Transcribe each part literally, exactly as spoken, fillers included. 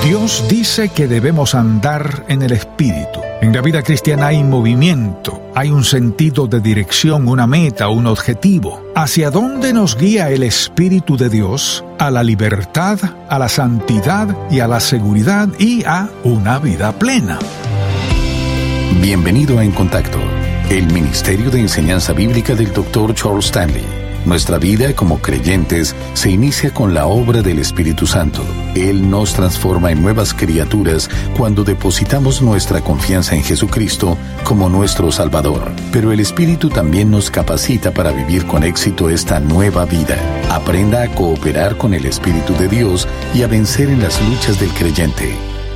Dios dice que debemos andar en el Espíritu. En la vida cristiana hay movimiento, hay un sentido de dirección, una meta, un objetivo. ¿Hacia dónde nos guía el Espíritu de Dios? A la libertad, a la santidad y a la seguridad y a una vida plena. Bienvenido a En Contacto, el Ministerio de Enseñanza Bíblica del doctor Charles Stanley. Nuestra vida como creyentes se inicia con la obra del Espíritu Santo. Él nos transforma en nuevas criaturas cuando depositamos nuestra confianza en Jesucristo como nuestro Salvador. Pero el Espíritu también nos capacita para vivir con éxito esta nueva vida. Aprenda a cooperar con el Espíritu de Dios y a vencer en las luchas del creyente.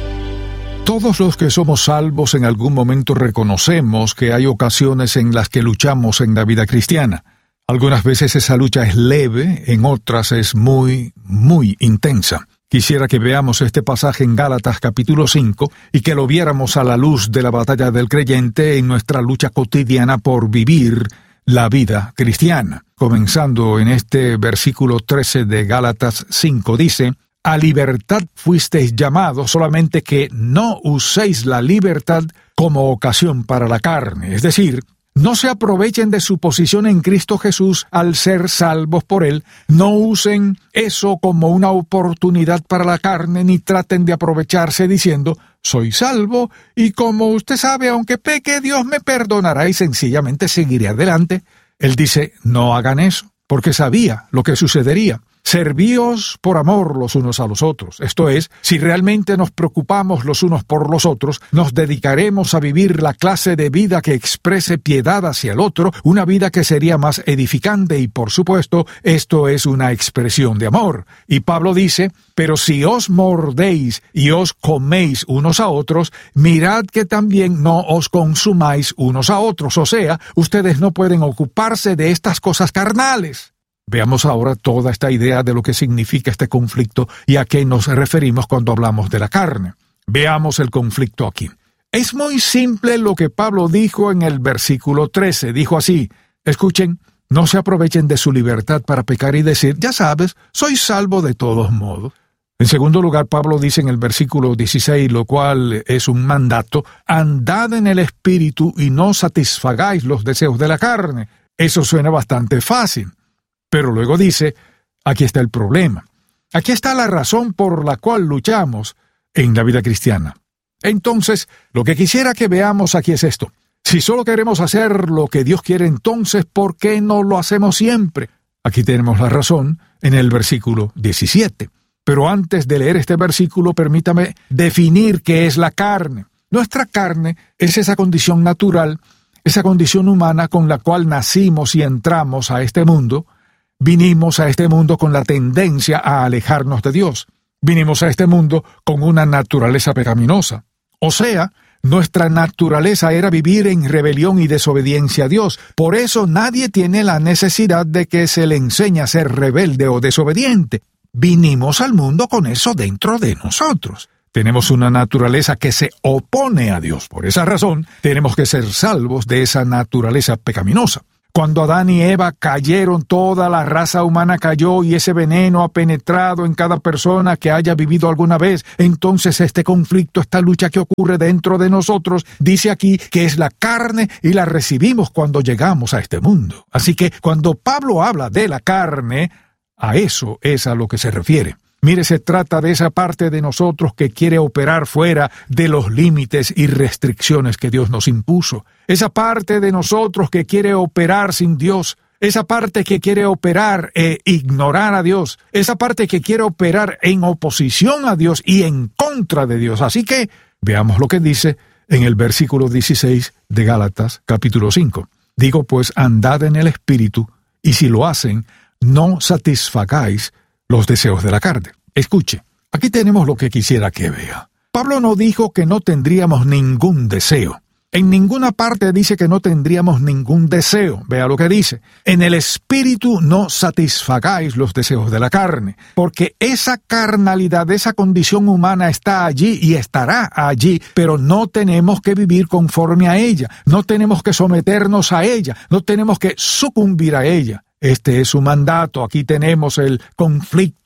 Todos los que somos salvos en algún momento reconocemos que hay ocasiones en las que luchamos en la vida cristiana. Algunas veces esa lucha es leve, en otras es muy, muy intensa. Quisiera que veamos este pasaje en Gálatas capítulo cinco y que lo viéramos a la luz de la batalla del creyente en nuestra lucha cotidiana por vivir la vida cristiana. Comenzando en este versículo trece de Gálatas cinco, dice: «A libertad fuisteis llamados, solamente que no uséis la libertad como ocasión para la carne». Es decir, no se aprovechen de su posición en Cristo Jesús al ser salvos por Él. No usen eso como una oportunidad para la carne, ni traten de aprovecharse diciendo: soy salvo, y como usted sabe, aunque peque, Dios me perdonará y sencillamente seguiré adelante. Él dice: no hagan eso, porque sabía lo que sucedería. Servíos por amor los unos a los otros. Esto es, si realmente nos preocupamos los unos por los otros, nos dedicaremos a vivir la clase de vida que exprese piedad hacia el otro, una vida que sería más edificante y, por supuesto, esto es una expresión de amor. Y Pablo dice: pero si os mordéis y os coméis unos a otros, mirad que también no os consumáis unos a otros. O sea, ustedes no pueden ocuparse de estas cosas carnales. Veamos ahora toda esta idea de lo que significa este conflicto y a qué nos referimos cuando hablamos de la carne. Veamos el conflicto aquí. Es muy simple lo que Pablo dijo en el versículo trece. Dijo así: escuchen, no se aprovechen de su libertad para pecar y decir: ya sabes, soy salvo de todos modos. En segundo lugar, Pablo dice en el versículo dieciséis, lo cual es un mandato: andad en el Espíritu y no satisfagáis los deseos de la carne. Eso suena bastante fácil. Pero luego dice: aquí está el problema. Aquí está la razón por la cual luchamos en la vida cristiana. Entonces, lo que quisiera que veamos aquí es esto. Si solo queremos hacer lo que Dios quiere, entonces, ¿por qué no lo hacemos siempre? Aquí tenemos la razón en el versículo diecisiete. Pero antes de leer este versículo, permítame definir qué es la carne. Nuestra carne es esa condición natural, esa condición humana con la cual nacimos y entramos a este mundo. Vinimos a este mundo con la tendencia a alejarnos de Dios. Vinimos a este mundo con una naturaleza pecaminosa. O sea, nuestra naturaleza era vivir en rebelión y desobediencia a Dios. Por eso nadie tiene la necesidad de que se le enseñe a ser rebelde o desobediente. Vinimos al mundo con eso dentro de nosotros. Tenemos una naturaleza que se opone a Dios. Por esa razón, tenemos que ser salvos de esa naturaleza pecaminosa. Cuando Adán y Eva cayeron, toda la raza humana cayó y ese veneno ha penetrado en cada persona que haya vivido alguna vez. Entonces este conflicto, esta lucha que ocurre dentro de nosotros, dice aquí que es la carne y la recibimos cuando llegamos a este mundo. Así que cuando Pablo habla de la carne, a eso es a lo que se refiere. Mire, se trata de esa parte de nosotros que quiere operar fuera de los límites y restricciones que Dios nos impuso. Esa parte de nosotros que quiere operar sin Dios. Esa parte que quiere operar e ignorar a Dios. Esa parte que quiere operar en oposición a Dios y en contra de Dios. Así que veamos lo que dice en el versículo dieciséis de Gálatas capítulo cinco. Digo pues, andad en el Espíritu, y si lo hacen, no satisfagáis los deseos de la carne. Escuche, aquí tenemos lo que quisiera que vea. Pablo no dijo que no tendríamos ningún deseo. En ninguna parte dice que no tendríamos ningún deseo. Vea lo que dice. En el Espíritu no satisfagáis los deseos de la carne, porque esa carnalidad, esa condición humana está allí y estará allí, pero no tenemos que vivir conforme a ella. No tenemos que someternos a ella. No tenemos que sucumbir a ella. Este es su mandato. Aquí tenemos el conflicto.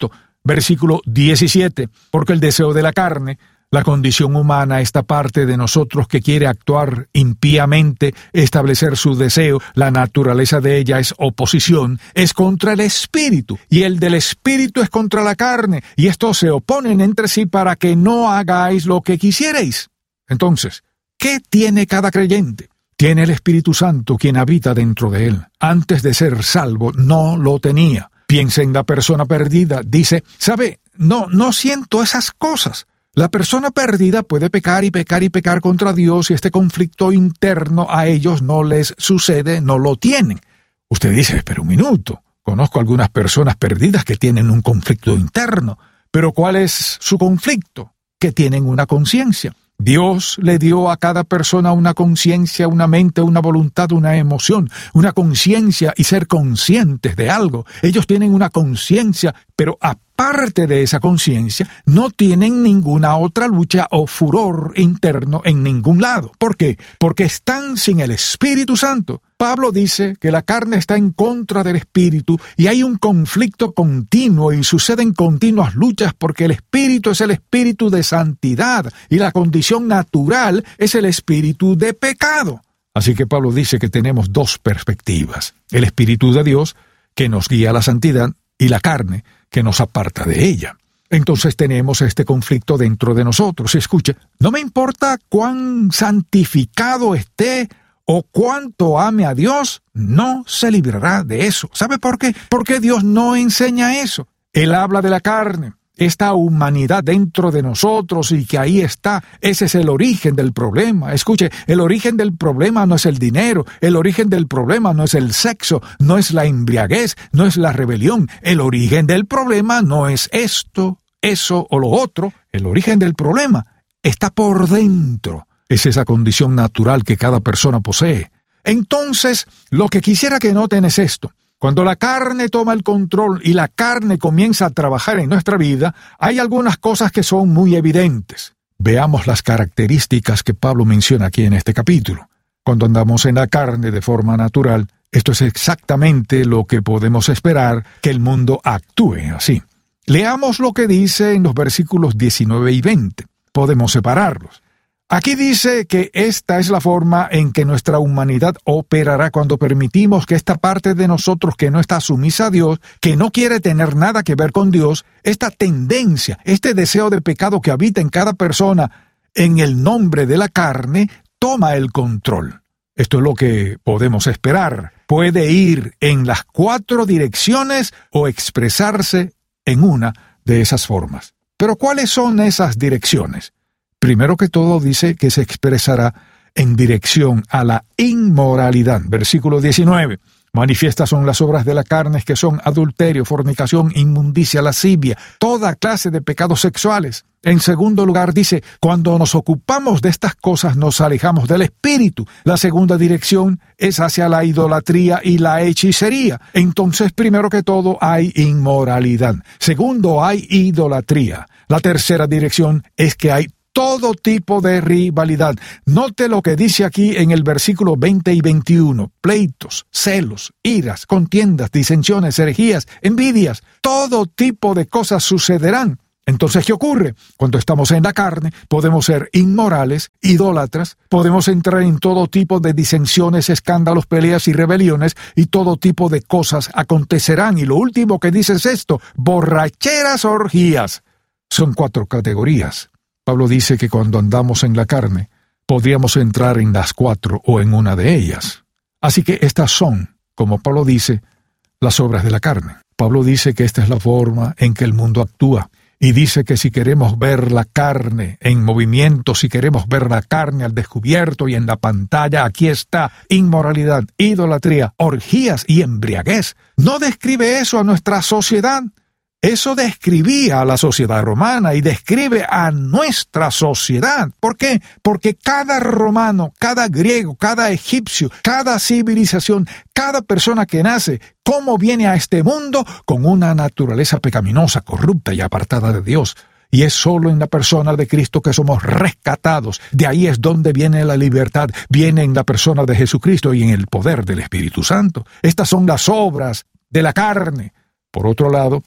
Versículo diecisiete. Porque el deseo de la carne, la condición humana, esta parte de nosotros que quiere actuar impíamente, establecer su deseo, la naturaleza de ella es oposición, es contra el espíritu, y el del espíritu es contra la carne, y estos se oponen entre sí para que no hagáis lo que quisierais. Entonces, ¿qué tiene cada creyente? Tiene el Espíritu Santo, quien habita dentro de él. Antes de ser salvo, no lo tenía. Piensa en la persona perdida. Dice, ¿sabe? No, no siento esas cosas. La persona perdida puede pecar y pecar y pecar contra Dios y este conflicto interno a ellos no les sucede, no lo tienen. Usted dice, pero un minuto, conozco algunas personas perdidas que tienen un conflicto interno, pero ¿cuál es su conflicto? Que tienen una conciencia. Dios le dio a cada persona una conciencia, una mente, una voluntad, una emoción, una conciencia y ser conscientes de algo. Ellos tienen una conciencia, pero aparte de esa conciencia, no tienen ninguna otra lucha o furor interno en ningún lado. ¿Por qué? Porque están sin el Espíritu Santo. Pablo dice que la carne está en contra del Espíritu y hay un conflicto continuo y suceden continuas luchas porque el Espíritu es el Espíritu de santidad y la condición natural es el espíritu de pecado. Así que Pablo dice que tenemos dos perspectivas: el Espíritu de Dios, que nos guía a la santidad, y la carne, que nos aparta de ella. Entonces tenemos este conflicto dentro de nosotros. Escuche, no me importa cuán santificado esté o cuánto ame a Dios, no se librará de eso. ¿Sabe por qué? Porque Dios no enseña eso. Él habla de la carne, esta humanidad dentro de nosotros y que ahí está. Ese es el origen del problema. Escuche, el origen del problema no es el dinero, el origen del problema no es el sexo, no es la embriaguez, no es la rebelión. El origen del problema no es esto, eso o lo otro. El origen del problema está por dentro. Es esa condición natural que cada persona posee. Entonces, lo que quisiera que noten es esto. Cuando la carne toma el control y la carne comienza a trabajar en nuestra vida, hay algunas cosas que son muy evidentes. Veamos las características que Pablo menciona aquí en este capítulo. Cuando andamos en la carne de forma natural, esto es exactamente lo que podemos esperar, que el mundo actúe así. Leamos lo que dice en los versículos diecinueve y veinte. Podemos separarlos. Aquí dice que esta es la forma en que nuestra humanidad operará cuando permitimos que esta parte de nosotros que no está sumisa a Dios, que no quiere tener nada que ver con Dios, esta tendencia, este deseo de pecado que habita en cada persona en el nombre de la carne, toma el control. Esto es lo que podemos esperar. Puede ir en las cuatro direcciones o expresarse en una de esas formas. Pero ¿cuáles son esas direcciones? Primero que todo dice que se expresará en dirección a la inmoralidad. Versículo diecinueve. Manifiestas son las obras de la carne, que son adulterio, fornicación, inmundicia, lascivia, toda clase de pecados sexuales. En segundo lugar dice, cuando nos ocupamos de estas cosas nos alejamos del Espíritu. La segunda dirección es hacia la idolatría y la hechicería. Entonces, primero que todo, hay inmoralidad. Segundo, hay idolatría. La tercera dirección es que hay todo tipo de rivalidad. Note lo que dice aquí en el versículo veinte y veintiuno. Pleitos, celos, iras, contiendas, disensiones, herejías, envidias. Todo tipo de cosas sucederán. Entonces, ¿qué ocurre? Cuando estamos en la carne, podemos ser inmorales, idólatras, podemos entrar en todo tipo de disensiones, escándalos, peleas y rebeliones, y todo tipo de cosas acontecerán. Y lo último que dice es esto: borracheras, orgías. Son cuatro categorías. Pablo dice que cuando andamos en la carne, podríamos entrar en las cuatro o en una de ellas. Así que estas son, como Pablo dice, las obras de la carne. Pablo dice que esta es la forma en que el mundo actúa. Y dice que si queremos ver la carne en movimiento, si queremos ver la carne al descubierto y en la pantalla, aquí está: inmoralidad, idolatría, orgías y embriaguez. ¿No describe eso a nuestra sociedad? Eso describía a la sociedad romana y describe a nuestra sociedad. ¿Por qué? Porque cada romano, cada griego, cada egipcio, cada civilización, cada persona que nace, ¿cómo viene a este mundo? Con una naturaleza pecaminosa, corrupta y apartada de Dios. Y es solo en la persona de Cristo que somos rescatados. De ahí es donde viene la libertad. Viene en la persona de Jesucristo y en el poder del Espíritu Santo. Estas son las obras de la carne. Por otro lado,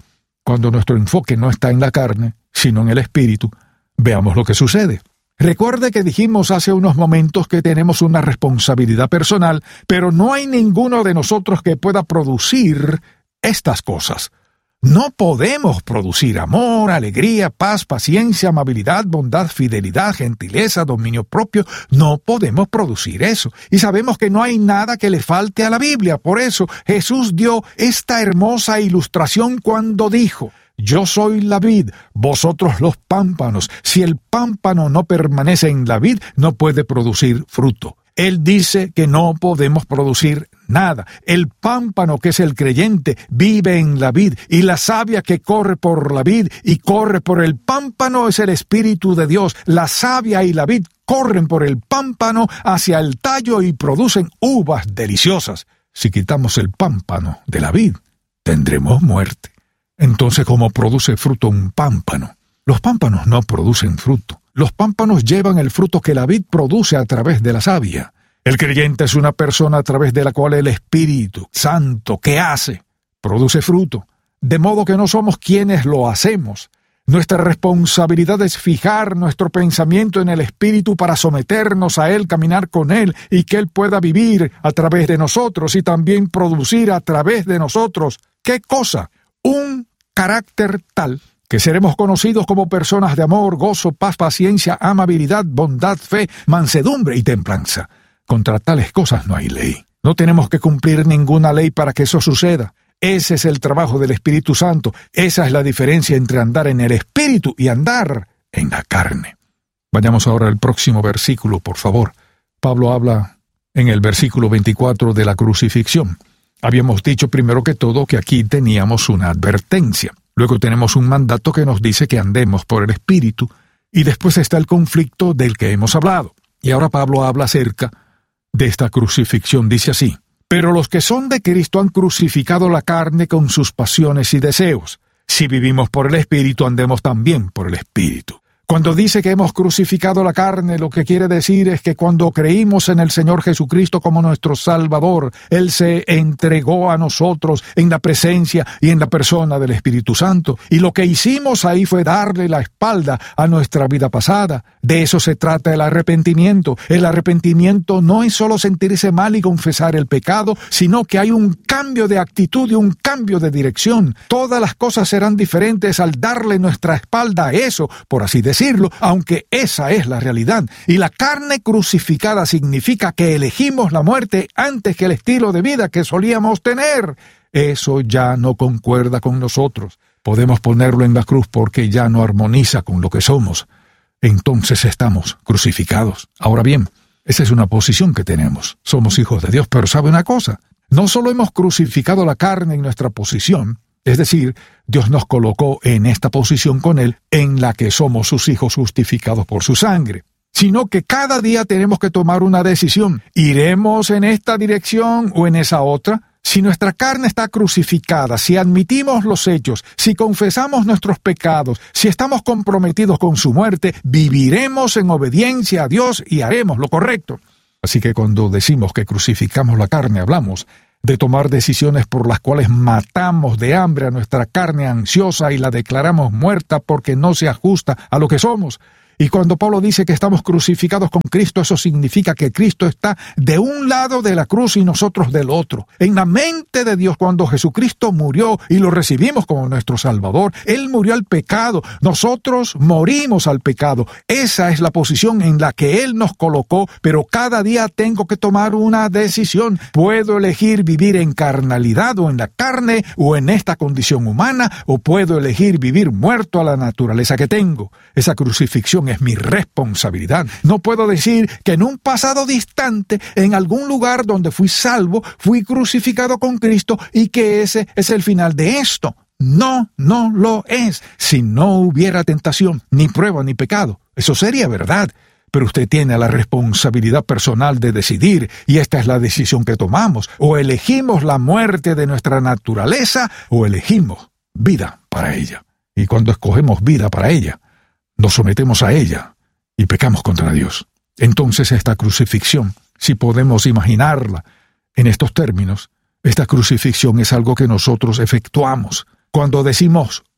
cuando nuestro enfoque no está en la carne, sino en el espíritu, veamos lo que sucede. Recuerde que dijimos hace unos momentos que tenemos una responsabilidad personal, pero no hay ninguno de nosotros que pueda producir estas cosas. No podemos producir amor, alegría, paz, paciencia, amabilidad, bondad, fidelidad, gentileza, dominio propio. No podemos producir eso. Y sabemos que no hay nada que le falte a la Biblia. Por eso Jesús dio esta hermosa ilustración cuando dijo: Yo soy la vid, vosotros los pámpanos. Si el pámpano no permanece en la vid, no puede producir fruto. Él dice que no podemos producir nada. El pámpano, que es el creyente, vive en la vid, y la savia que corre por la vid y corre por el pámpano es el Espíritu de Dios. La savia y la vid corren por el pámpano hacia el tallo y producen uvas deliciosas. Si quitamos el pámpano de la vid, tendremos muerte. Entonces, ¿cómo produce fruto un pámpano? Los pámpanos no producen fruto. Los pámpanos llevan el fruto que la vid produce a través de la savia. El creyente es una persona a través de la cual el Espíritu Santo, ¿qué hace? Produce fruto. De modo que no somos quienes lo hacemos. Nuestra responsabilidad es fijar nuestro pensamiento en el Espíritu para someternos a Él, caminar con Él, y que Él pueda vivir a través de nosotros y también producir a través de nosotros. ¿Qué cosa? Un carácter tal que seremos conocidos como personas de amor, gozo, paz, paciencia, amabilidad, bondad, fe, mansedumbre y templanza. Contra tales cosas no hay ley. No tenemos que cumplir ninguna ley para que eso suceda. Ese es el trabajo del Espíritu Santo. Esa es la diferencia entre andar en el Espíritu y andar en la carne. Vayamos ahora al próximo versículo, por favor. Pablo habla en el versículo veinticuatro de la crucifixión. Habíamos dicho primero que todo que aquí teníamos una advertencia. Luego tenemos un mandato que nos dice que andemos por el Espíritu, y después está el conflicto del que hemos hablado. Y ahora Pablo habla acerca de esta crucifixión. Dice así: Pero los que son de Cristo han crucificado la carne con sus pasiones y deseos. Si vivimos por el Espíritu, andemos también por el Espíritu. Cuando dice que hemos crucificado la carne, lo que quiere decir es que cuando creímos en el Señor Jesucristo como nuestro Salvador, Él se entregó a nosotros en la presencia y en la persona del Espíritu Santo. Y lo que hicimos ahí fue darle la espalda a nuestra vida pasada. De eso se trata el arrepentimiento. El arrepentimiento no es solo sentirse mal y confesar el pecado, sino que hay un cambio de actitud y un cambio de dirección. Todas las cosas serán diferentes al darle nuestra espalda a eso, por así decirlo. Decirlo, aunque esa es la realidad. Y la carne crucificada significa que elegimos la muerte antes que el estilo de vida que solíamos tener. Eso ya no concuerda con nosotros. Podemos ponerlo en la cruz porque ya no armoniza con lo que somos. Entonces estamos crucificados. Ahora bien, esa es una posición que tenemos. Somos hijos de Dios, pero ¿sabe una cosa? No solo hemos crucificado la carne en nuestra posición, es decir, Dios nos colocó en esta posición con Él, en la que somos sus hijos justificados por su sangre, sino que cada día tenemos que tomar una decisión. ¿Iremos en esta dirección o en esa otra? Si nuestra carne está crucificada, si admitimos los hechos, si confesamos nuestros pecados, si estamos comprometidos con su muerte, viviremos en obediencia a Dios y haremos lo correcto. Así que cuando decimos que crucificamos la carne, hablamos de tomar decisiones por las cuales matamos de hambre a nuestra carne ansiosa y la declaramos muerta porque no se ajusta a lo que somos. Y cuando Pablo dice que estamos crucificados con Cristo, eso significa que Cristo está de un lado de la cruz y nosotros del otro. En la mente de Dios, cuando Jesucristo murió y lo recibimos como nuestro Salvador, Él murió al pecado, nosotros morimos al pecado. Esa es la posición en la que Él nos colocó, pero cada día tengo que tomar una decisión. Puedo elegir vivir en carnalidad o en la carne o en esta condición humana, o puedo elegir vivir muerto a la naturaleza que tengo. Esa crucifixión es mi responsabilidad. No puedo decir que en un pasado distante, en algún lugar donde fui salvo, fui crucificado con Cristo y que ese es el final de esto. No, no lo es. Si no hubiera tentación, ni prueba, ni pecado, eso sería verdad. Pero usted tiene la responsabilidad personal de decidir, y esta es la decisión que tomamos. O elegimos la muerte de nuestra naturaleza, o elegimos vida para ella. Y cuando escogemos vida para ella, nos sometemos a ella y pecamos contra Dios. Entonces esta crucifixión, si podemos imaginarla en estos términos, esta crucifixión es algo que nosotros efectuamos. Cuando decimos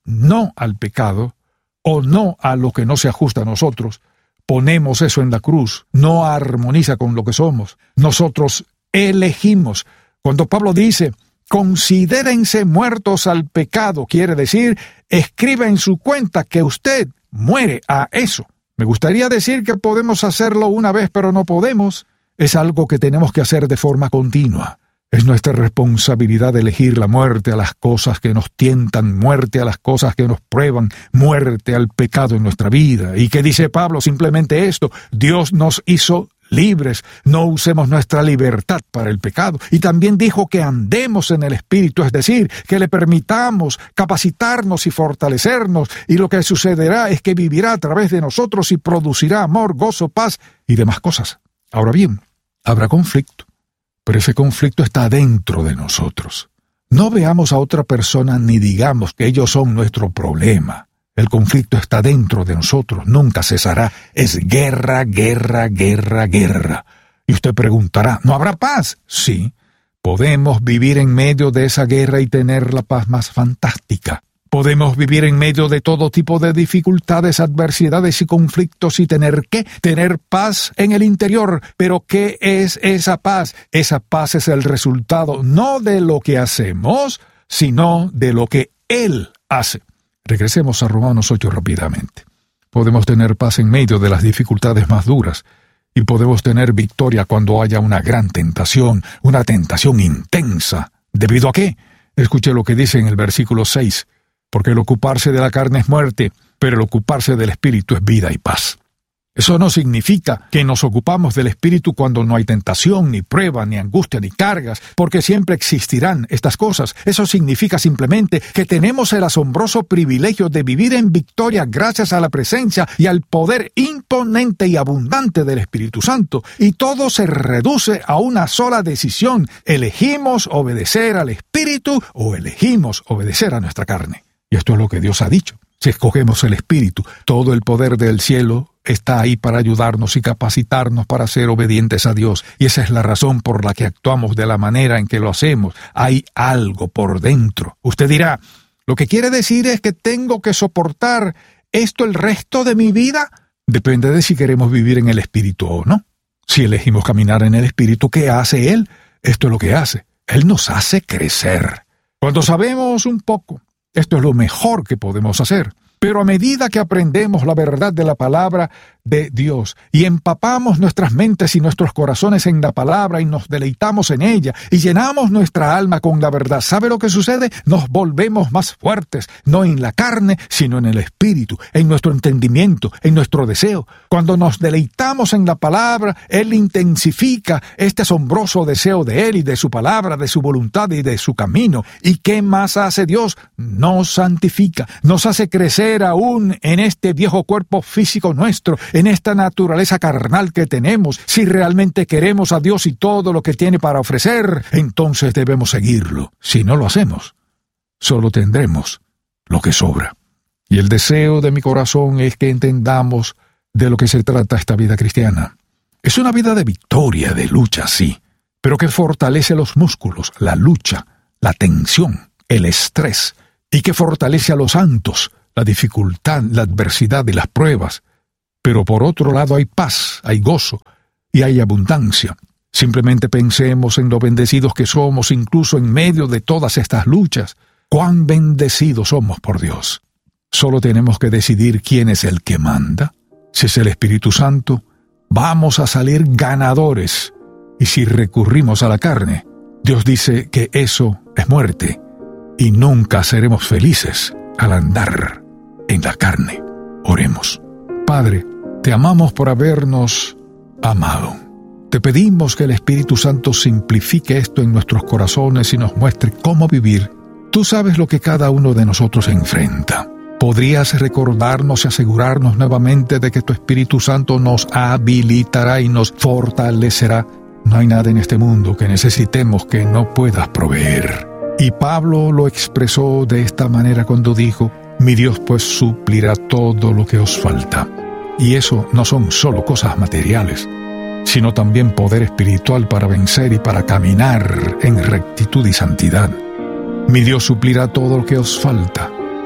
no al pecado o no a lo que no se ajusta a nosotros. Ponemos eso en la cruz, no armoniza con lo que somos. Nosotros elegimos. Cuando Pablo dice, considérense muertos al pecado, quiere decir, escriba en su cuenta que usted muere a eso. Me gustaría decir que podemos hacerlo una vez, pero no podemos. Es algo que tenemos que hacer de forma continua. Es nuestra responsabilidad elegir la muerte a las cosas que nos tientan, muerte a las cosas que nos prueban, muerte al pecado en nuestra vida. ¿Y qué dice Pablo? Simplemente esto: Dios nos hizo libres, no usemos nuestra libertad para el pecado. Y también dijo que andemos en el Espíritu, es decir, que le permitamos capacitarnos y fortalecernos, y lo que sucederá es que vivirá a través de nosotros y producirá amor, gozo, paz y demás cosas. Ahora bien, habrá conflicto, pero ese conflicto está dentro de nosotros. No veamos a otra persona ni digamos que ellos son nuestro problema. El conflicto está dentro de nosotros, nunca cesará. Es guerra, guerra, guerra, guerra. Y usted preguntará, ¿no habrá paz? Sí, podemos vivir en medio de esa guerra y tener la paz más fantástica. Podemos vivir en medio de todo tipo de dificultades, adversidades y conflictos y tener ¿qué? Tener paz en el interior. Pero ¿qué es esa paz? Esa paz es el resultado no de lo que hacemos, sino de lo que Él hace. Regresemos a Romanos ocho rápidamente. Podemos tener paz en medio de las dificultades más duras y podemos tener victoria cuando haya una gran tentación, una tentación intensa. ¿Debido a qué? Escuche lo que dice en el versículo seis. Porque el ocuparse de la carne es muerte, pero el ocuparse del Espíritu es vida y paz. Eso no significa que nos ocupamos del Espíritu cuando no hay tentación, ni prueba, ni angustia, ni cargas, porque siempre existirán estas cosas. Eso significa simplemente que tenemos el asombroso privilegio de vivir en victoria gracias a la presencia y al poder imponente y abundante del Espíritu Santo. Y todo se reduce a una sola decisión. ¿Elegimos obedecer al Espíritu o elegimos obedecer a nuestra carne? Y esto es lo que Dios ha dicho. Si escogemos el Espíritu, todo el poder del cielo está ahí para ayudarnos y capacitarnos para ser obedientes a Dios. Y esa es la razón por la que actuamos de la manera en que lo hacemos. Hay algo por dentro. Usted dirá, ¿lo que quiere decir es que tengo que soportar esto el resto de mi vida? Depende de si queremos vivir en el Espíritu o no. Si elegimos caminar en el Espíritu, ¿qué hace Él? Esto es lo que hace. Él nos hace crecer. Cuando sabemos un poco, esto es lo mejor que podemos hacer. Pero a medida que aprendemos la verdad de la palabra de Dios y empapamos nuestras mentes y nuestros corazones en la palabra y nos deleitamos en ella y llenamos nuestra alma con la verdad, ¿sabe lo que sucede? Nos volvemos más fuertes, no en la carne, sino en el Espíritu, en nuestro entendimiento, en nuestro deseo. Cuando nos deleitamos en la palabra, Él intensifica este asombroso deseo de Él y de su palabra, de su voluntad y de su camino. ¿Y qué más hace Dios? Nos santifica, nos hace crecer aún en este viejo cuerpo físico nuestro, en esta naturaleza carnal que tenemos. Si realmente queremos a Dios y todo lo que tiene para ofrecer, entonces debemos seguirlo. Si no lo hacemos, solo tendremos lo que sobra. Y el deseo de mi corazón es que entendamos de lo que se trata esta vida cristiana. Es una vida de victoria, de lucha, sí, pero que fortalece los músculos, la lucha, la tensión, el estrés, y que fortalece a los santos, la dificultad, la adversidad y las pruebas. Pero por otro lado hay paz, hay gozo y hay abundancia. Simplemente pensemos en lo bendecidos que somos incluso en medio de todas estas luchas. ¡Cuán bendecidos somos por Dios! Solo tenemos que decidir quién es el que manda. Si es el Espíritu Santo, vamos a salir ganadores. Y si recurrimos a la carne, Dios dice que eso es muerte y nunca seremos felices al andar en la carne. Oremos. Padre, te amamos por habernos amado. Te pedimos que el Espíritu Santo simplifique esto en nuestros corazones y nos muestre cómo vivir. Tú sabes lo que cada uno de nosotros enfrenta. ¿Podrías recordarnos y asegurarnos nuevamente de que tu Espíritu Santo nos habilitará y nos fortalecerá? No hay nada en este mundo que necesitemos que no puedas proveer. Y Pablo lo expresó de esta manera cuando dijo, mi Dios pues suplirá todo lo que os falta. Y eso no son solo cosas materiales, sino también poder espiritual para vencer y para caminar en rectitud y santidad. Mi Dios suplirá todo lo que os falta.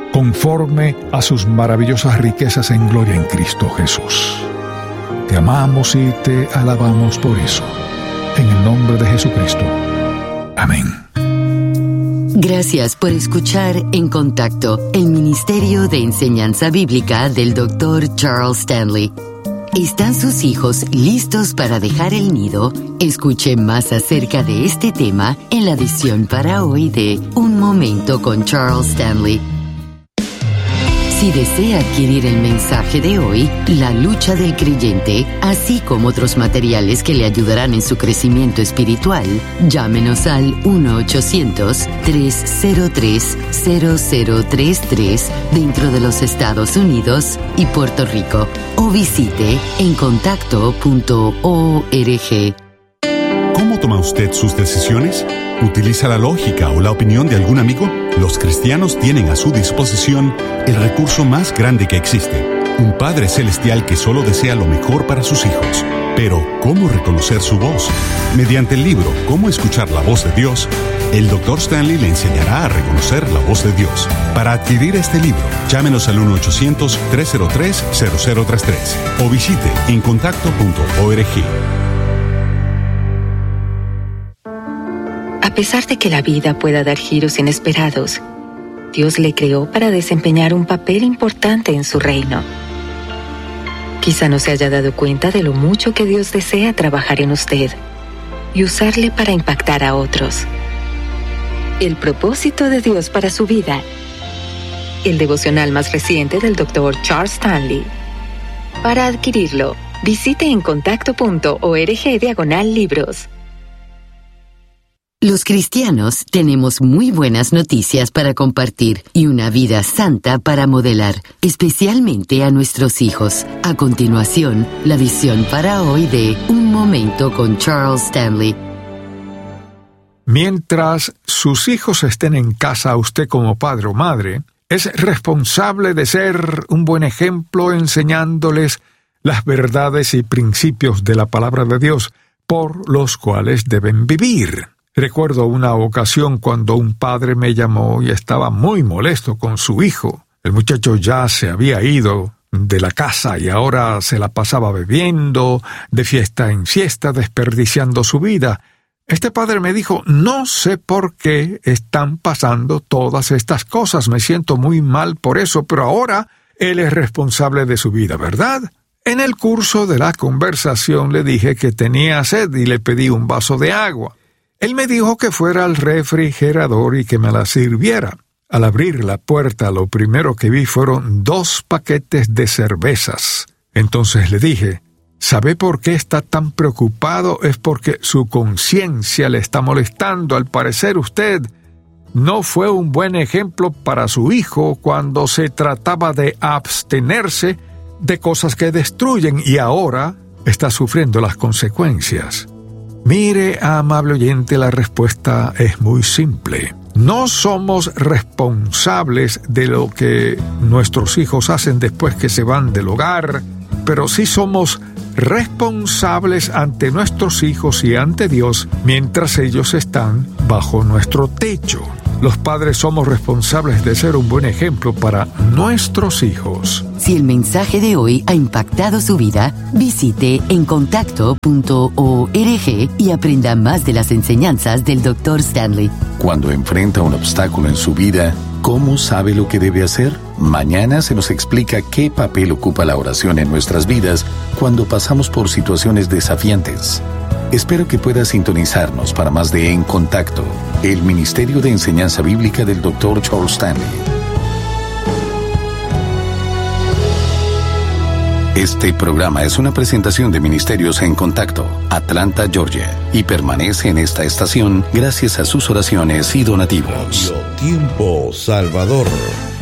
conforme a sus maravillosas riquezas en gloria en Cristo Jesús. Te amamos y te alabamos por eso. En el nombre de Jesucristo. Amén. Gracias por escuchar En Contacto, el Ministerio de Enseñanza Bíblica del doctor Charles Stanley. ¿Están sus hijos listos para dejar el nido? Escuche más acerca de este tema en la edición para hoy de Un Momento con Charles Stanley. Si desea adquirir el mensaje de hoy, La lucha del creyente, así como otros materiales que le ayudarán en su crecimiento espiritual, llámenos al uno ochocientos, tres cero tres, cero cero tres tres dentro de los Estados Unidos y Puerto Rico o visite en contacto punto org. ¿Cómo toma usted sus decisiones? ¿Utiliza la lógica o la opinión de algún amigo? Los cristianos tienen a su disposición el recurso más grande que existe, un Padre Celestial que solo desea lo mejor para sus hijos. Pero, ¿cómo reconocer su voz? Mediante el libro Cómo escuchar la voz de Dios, el doctor Stanley le enseñará a reconocer la voz de Dios. Para adquirir este libro, llámenos al uno ochocientos, tres cero tres, cero cero tres tres o visite en contacto punto org. A pesar de que la vida pueda dar giros inesperados, Dios le creó para desempeñar un papel importante en su reino. Quizá no se haya dado cuenta de lo mucho que Dios desea trabajar en usted y usarle para impactar a otros. El propósito de Dios para su vida. El devocional más reciente del doctor Charles Stanley. Para adquirirlo, visite en contacto punto org diagonal libros. Los cristianos tenemos muy buenas noticias para compartir y una vida santa para modelar, especialmente a nuestros hijos. A continuación, la visión para hoy de Un Momento con Charles Stanley. Mientras sus hijos estén en casa, usted como padre o madre es responsable de ser un buen ejemplo enseñándoles las verdades y principios de la palabra de Dios por los cuales deben vivir. Recuerdo una ocasión cuando un padre me llamó y estaba muy molesto con su hijo. El muchacho ya se había ido de la casa y ahora se la pasaba bebiendo, de fiesta en fiesta, desperdiciando su vida. Este padre me dijo, no sé por qué están pasando todas estas cosas, me siento muy mal por eso, pero ahora él es responsable de su vida, ¿verdad? En el curso de la conversación le dije que tenía sed y le pedí un vaso de agua. Él me dijo que fuera al refrigerador y que me la sirviera. Al abrir la puerta, lo primero que vi fueron dos paquetes de cervezas. Entonces le dije, ¿sabe por qué está tan preocupado? Es porque su conciencia le está molestando. Al parecer usted no fue un buen ejemplo para su hijo cuando se trataba de abstenerse de cosas que destruyen y ahora está sufriendo las consecuencias. Mire, amable oyente, la respuesta es muy simple. No somos responsables de lo que nuestros hijos hacen después que se van del hogar, pero sí somos responsables ante nuestros hijos y ante Dios mientras ellos están bajo nuestro techo. Los padres somos responsables de ser un buen ejemplo para nuestros hijos. Si el mensaje de hoy ha impactado su vida, visite en contacto punto org y aprenda más de las enseñanzas del doctor Stanley. Cuando enfrenta un obstáculo en su vida, ¿cómo sabe lo que debe hacer? Mañana se nos explica qué papel ocupa la oración en nuestras vidas cuando pasamos por situaciones desafiantes. Espero que pueda sintonizarnos para más de En Contacto, el Ministerio de Enseñanza Bíblica del doctor Charles Stanley. Este programa es una presentación de Ministerios En Contacto, Atlanta, Georgia, y permanece en esta estación gracias a sus oraciones y donativos. Radio Tiempo Salvador.